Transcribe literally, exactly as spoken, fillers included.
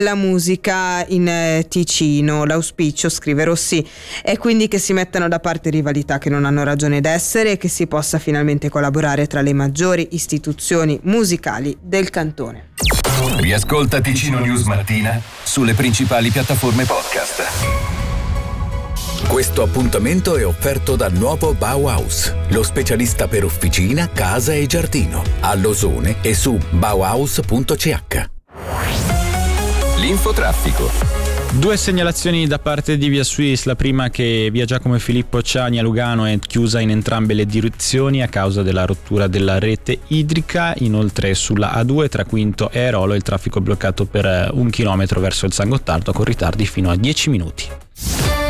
la musica in eh, Ticino. L'auspicio, scrive Rossi, è quindi che si mettano da parte rivalità che non hanno ragione d'essere e che si possa finalmente collaborare tra le maggiori istituzioni musicali del cantone. Riascolta Ticino News Mattina sulle principali piattaforme podcast. Questo appuntamento è offerto da Nuovo Bauhaus, lo specialista per officina, casa e giardino, a Losone e su bauhaus punto c h. L'infotraffico. Due segnalazioni da parte di Via Suisse, la prima che via Giacomo Filippo Ciani a Lugano è chiusa in entrambe le direzioni a causa della rottura della rete idrica, inoltre sulla A due tra Quinto e Airolo il traffico è bloccato per un chilometro verso il San Gottardo con ritardi fino a dieci minuti.